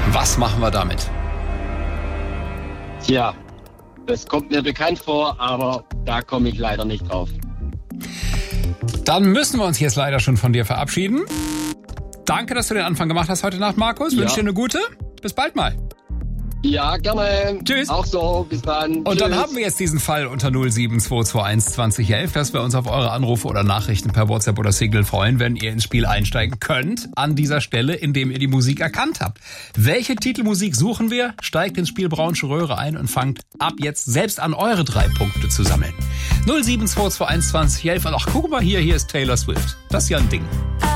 Was machen wir damit? Tja, das kommt mir bekannt vor, aber da komme ich leider nicht drauf. Dann müssen wir uns jetzt leider schon von dir verabschieden. Danke, dass du den Anfang gemacht hast heute Nacht, Markus. Ja. Wünsche dir eine gute. Bis bald mal. Ja, gerne. Tschüss. Auch so, bis dann. Und Tschüss. dann haben wir jetzt diesen Fall unter 07221 2011, dass wir uns auf eure Anrufe oder Nachrichten per WhatsApp oder Signal freuen, wenn ihr ins Spiel einsteigen könnt, an dieser Stelle, indem ihr die Musik erkannt habt. Welche Titelmusik suchen wir? Steigt ins Spiel Braunsche Röhre ein und fangt ab jetzt selbst an, eure 3 Punkte zu sammeln. 07221 2011. Ach, guck mal hier ist Taylor Swift. Das ist ja ein Ding.